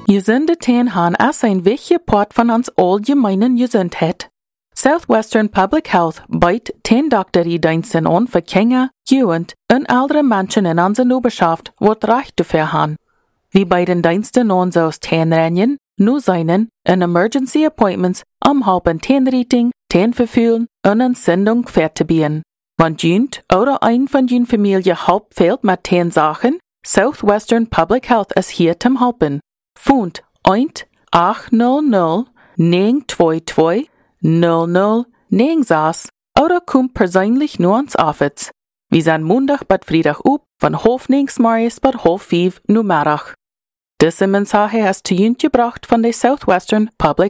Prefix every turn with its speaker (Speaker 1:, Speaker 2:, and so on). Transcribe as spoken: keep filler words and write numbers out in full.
Speaker 1: Gesundheiten han as ein wichtige Part von uns allgemeinen Gesundheit. Southwestern Public Health bietet ten Doktoriediensten an für Kinder, Jugend und ältere Menschen in unserer Oberschaft, wat Recht dafür haben. Wie bei den Diensten an so ten Rennen, nu seinen und Emergency Appointments am halben ten Rating, ten verfühlen und eine Sendung fertig. Wenn jünt oder ein von jün Familie halb fehlt mit ten Sachen, Southwestern Public Health ist hier zum Helfen. Fund eins acht null null neun zwei zwei null null neun sechs oder kommt persönlich nur ins Office. Wir sind Montag bis Freitag up von halb neun's morgens bis halb fünf nur Mittag. Diese Mensage ist zu jünt gebracht von der Southwestern Public